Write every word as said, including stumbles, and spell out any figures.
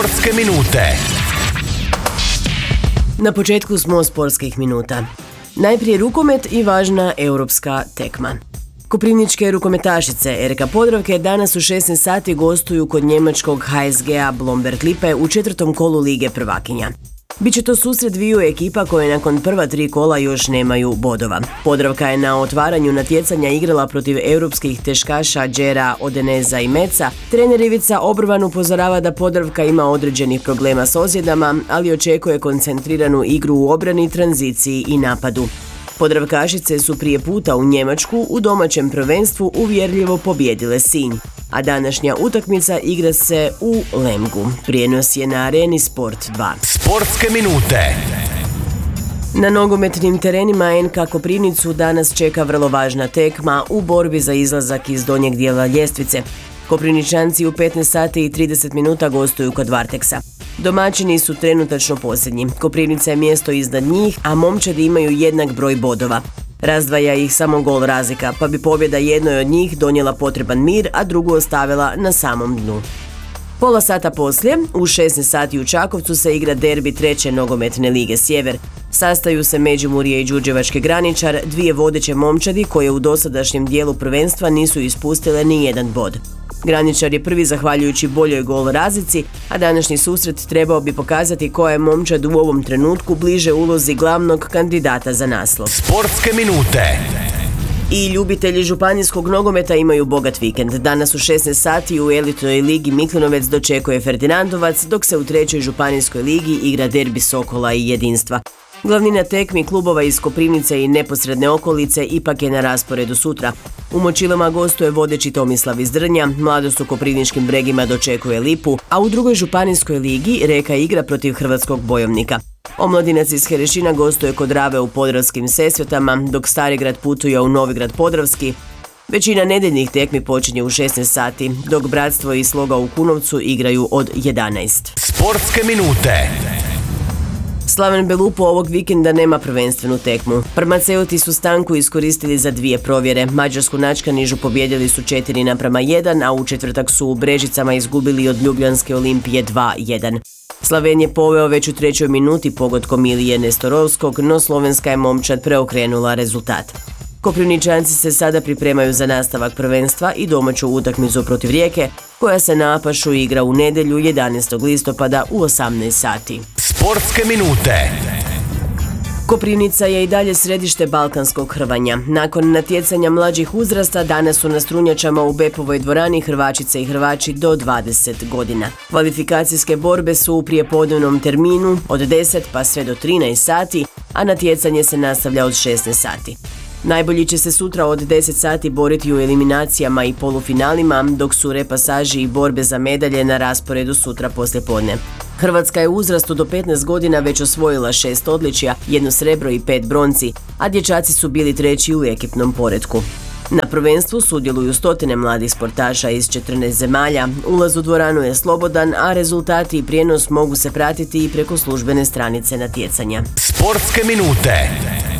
Sportske minute. Na početku smo sportskih minuta. Najprije rukomet i važna europska tekma. Koprivničke rukometašice R K Podravke danas u šesnaest sati gostuju kod njemačkog H S G-a Blomberg-Lippe u četvrtom kolu Lige prvakinja. Biće to susret dviju ekipa koje nakon prva tri kola još nemaju bodova. Podravka je na otvaranju natjecanja igrala protiv europskih teškaša Đera, Odeneza i Meca. Trener Ivica Obrvan upozorava da Podravka ima određenih problema s ozljedama, ali očekuje koncentriranu igru u obrani, tranziciji i napadu. Podravkašice su prije puta u Njemačku u domaćem prvenstvu uvjerljivo pobijedile Sinj, a današnja utakmica igra se u Lemgu. Prijenos je na Areni Sport dva. Sportske minute. Na nogometnim terenima N K Koprivnicu danas čeka vrlo važna tekma u borbi za izlazak iz donjeg dijela ljestvice. Koprivničanci u petnaest sati i trideset minuta gostuju kod Varteksa. Domaćini su trenutačno posljednji. Koprivnica je mjesto iznad njih, a momčadi imaju jednak broj bodova. Razdvaja ih samo gol razlika, pa bi pobjeda jednoj od njih donijela potreban mir, a drugu ostavila na samom dnu. Pola sata poslije, u šesnaest sati u Čakovcu se igra derbi treće nogometne lige Sjever. Sastaju se Međimurje i Đurđevački Graničar, dvije vodeće momčadi koje u dosadašnjem dijelu prvenstva nisu ispustile ni jedan bod. Graničar je prvi zahvaljujući boljoj gol razlici, a današnji susret trebao bi pokazati koja je momčad u ovom trenutku bliže ulozi glavnog kandidata za naslov. Sportske minute. I ljubitelji županijskog nogometa imaju bogat vikend. Danas u šesnaest sati u elitnoj ligi Mikljunovec dočekuje Ferdinandovac, dok se u trećoj županijskoj ligi igra derbi Sokola i Jedinstva. Glavnina tekmi klubova iz Koprivnice i neposredne okolice ipak je na rasporedu sutra. U Močilama gostuje vodeći Tomislav iz Drnja, Mladost u Koprivničkim Bregima dočekuje Lipu, a u drugoj županijskoj ligi Reka igra protiv Hrvatskog Bojovnika. Omladinac iz Herešina gostuje kod Rave u Podravskim Sesvetama, dok Starigrad putuje u Novigrad Podravski. Većina nedeljnih tekmi počinje u šesnaest sati, dok Bratstvo i Sloga u Kunovcu igraju od jedanaest. Sportske minute. Slaven Belupo ovog vikenda nema prvenstvenu tekmu. Farmaceuti su stanku iskoristili za dvije provjere. Mađarsku Načkanižu pobijedili su četiri naprama jedan, a u četvrtak su u Brežicama izgubili od Ljubljanske Olimpije dva jedan. Slaven je poveo već u trećoj minuti pogodkom Ilije Nestorovskog, no slovenska je momčad preokrenula rezultat. Koprivničanci se sada pripremaju za nastavak prvenstva i domaću utakmicu protiv Rijeke, koja se na Apašu igra u nedjelju jedanaestog listopada u osamnaest sati. Sportske minute. Koprivnica je i dalje središte balkanskog hrvanja. Nakon natjecanja mlađih uzrasta danas su na strunjačama u Bepovoj dvorani Hrvačice i Hrvači do dvadeset godina. Kvalifikacijske borbe su u prijepodnevnom terminu od deset pa sve do trinaest sati, a natjecanje se nastavlja od šesnaest sati. Najbolji će se sutra od deset sati boriti u eliminacijama i polufinalima, dok su repasaži i borbe za medalje na rasporedu sutra poslijepodne. Hrvatska je u uzrastu do petnaest godina već osvojila šest odličja, jedno srebro i pet bronci, a dječaci su bili treći u ekipnom poretku. Na prvenstvu sudjeluju stotine mladih sportaša iz četrnaest zemalja, ulaz u dvoranu je slobodan, a rezultati i prijenos mogu se pratiti i preko službene stranice natjecanja. Sportske minute.